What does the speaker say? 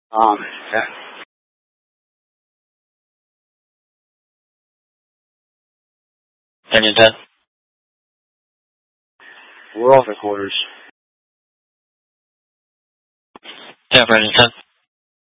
Yeah. Engine 10. We're off at quarters. 10 for engine 10.